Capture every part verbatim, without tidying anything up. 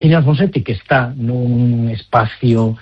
Cine Alfonsetti, que está nun espacio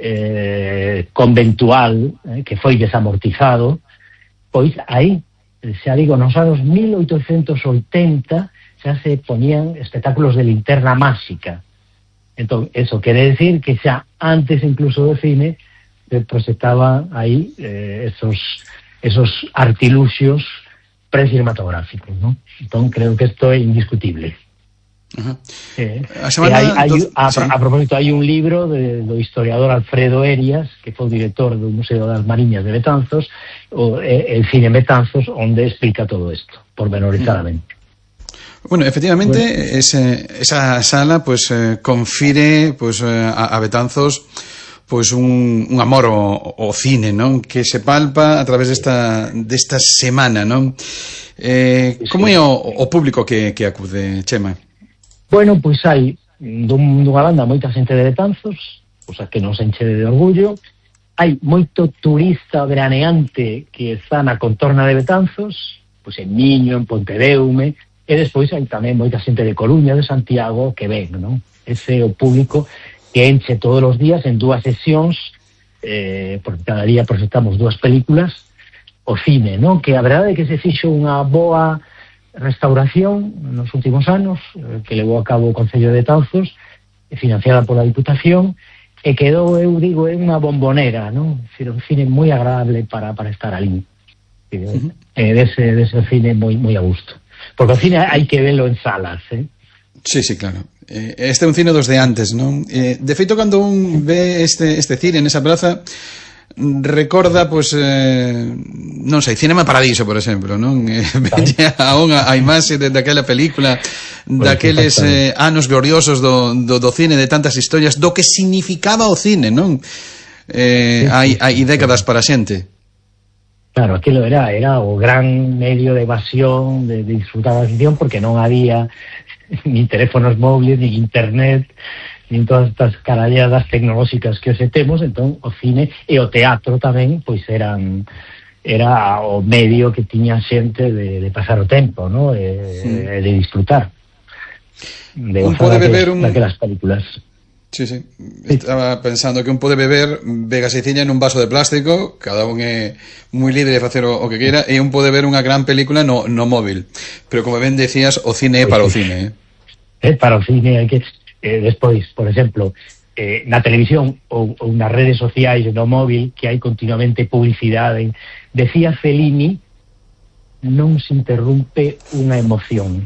eh, conventual, eh, que foi desamortizado, pois aí, xa digo, nos anos mil oitocentos oitenta xa se poñían espectáculos de linterna máxica. Entón, eso quere decir que xa antes incluso do cine se proxectaban aí eh, esos, esos artiluxios precinematográficos, ¿no? Entón, creo que isto é indiscutible. Uh-huh. Eh, a, semana, hai, hai, do... a, sí. a propósito, hai un libro de, do historiador Alfredo Erias, que foi o director do Museo das Mariñas de Betanzos, o, eh, el cine Betanzos, onde explica todo isto, pormenorizadamente. Uh-huh. Bueno, efectivamente, bueno. Ese, esa sala pues eh, confire pues, eh, a, a Betanzos pues un, un amor ao, ao cine, non? Que se palpa a través desta, desta semana, non? Eh, como é o, o público que, que acude, Chema? Bueno, pois hai dun, dunha banda moita xente de Betanzos, o sea, que nos enche de orgullo. Hai moito turista veraneante que está na contorna de Betanzos, pois en Miño, en Pontedeume, e despois hai tamén moita xente de Coruña, de Santiago, que ven, non? Ese é o público que enche todos os días en dúas sesións, eh, porque cada día proxectamos dúas películas, o cine, non? Que a verdade é que se fixo unha boa restauración nos últimos anos, que levou a cabo o Concello de Betanzos, financiada pola Diputación, e quedou, eu digo, é unha bombonera, non? Decir, un cine moi agradable para, para estar ali. Uh-huh. E dese, dese cine moi, moi a gusto. Porque o cine hai que verlo en salas, eh? Sí, sí, claro. Este é un cine dos de antes, non? De feito, cando un ve este, este cine nesa praza, recorda, pois, eh, non sei, Cinema Paradiso, por exemplo, non? Eh, veña a unha a imaxe de, daquela película, daqueles eh, anos gloriosos do, do, do cine, de tantas historias, do que significaba o cine, non? Eh, hai, hai décadas para a xente. Claro, aquilo era, era o gran medio de evasión, de, de disfrutar da ficción, porque non había ni teléfonos móviles, ni internet, nin todas estas caralladas tecnolóxicas que hoxe temos. Entón o cine e o teatro tamén pois eran era o medio que tiña xente de, de pasar o tempo, ¿no? E, sí. e de disfrutar de un pode beber un... daquelas películas. Sí, sí, estaba pensando que un pode beber vegasiciña nun vaso de plástico, cada un é moi libre de facer o, o que queira, e un pode ver unha gran película no, no móvil, pero como ben decías, o cine é para o cine, eh? É para o cine, hai que Eh, despois, por exemplo, eh, na televisión ou, ou nas redes sociais, no móvil, que hai continuamente publicidade, decía Fellini, non se interrumpe unha emoción.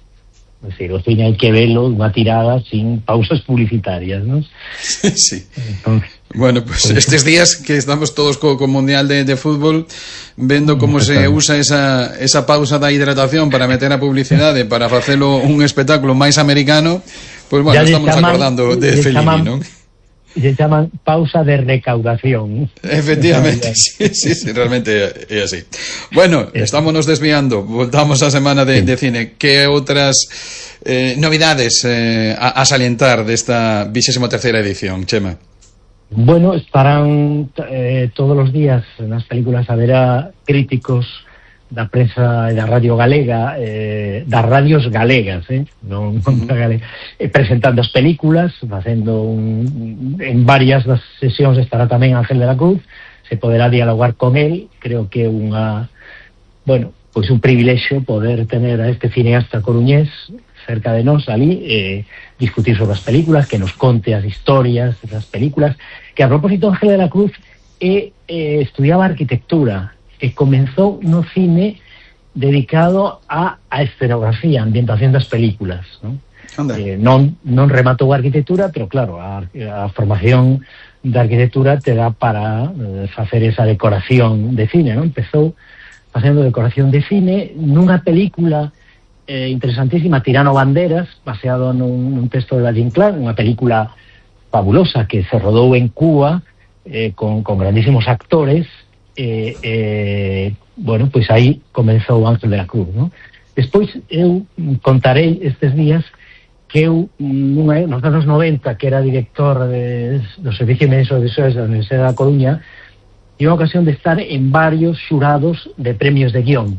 É dicir, o cine hai que velo unha tirada sin pausas publicitarias, non? Sí, sí. Entonces, bueno, pues estes días que estamos todos co, co Mundial de, de Fútbol, vendo como se usa esa, esa pausa da hidratación para meter a publicidade, para facelo un espectáculo máis americano, pues bueno, ya estamos llaman, acordando de Fellini, ¿no? Se llaman pausa de recaudación. Efectivamente, sí, sí, sí, realmente é así. Bueno, estámonos desviando, voltamos á semana de, de cine. Que outras eh, novidades eh, a, a salientar desta vigésima terceira edición, Chema? Bueno, estarán eh, todos os días nas películas, haberá críticos da prensa e da radio galega, eh, das radios galegas, eh, non, non galega, eh, presentando as películas, facendo un, en varias das sesións estará tamén Ángel de la Cruz, se poderá dialogar con él. Creo que é unha, bueno, pois un privilexio poder tener a este cineasta coruñés cerca de nós ali, eh, discutir sobre as películas, que nos conte as historias das películas, que a propósito Ángel de la Cruz eh, eh, estudiaba arquitectura, que comenzou no cine dedicado a, a escenografía, a ambientación das películas, non? Eh, non, non rematou a arquitectura, pero claro, a, a formación da arquitectura te dá para eh, facer esa decoración de cine, non? Empezou facendo decoración de cine nunha película eh, interesantísima, Tirano Banderas, baseado nun, nun texto de Valle Inclán, unha película fabulosa que se rodou en Cuba eh, con, con grandísimos actores. Eh, eh, bueno, pois aí comenzou o Ángel de la Cruz, non? Despois eu contarei estes días que eu nunha, nos anos noventa, que era director de, do Servicio de Medios Audiovisuais da Universidade da Coruña, tive a ocasión de estar en varios xurados de premios de guión,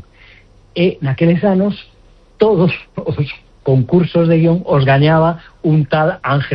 e naqueles anos todos os concursos de guión os gañaba un tal Ángel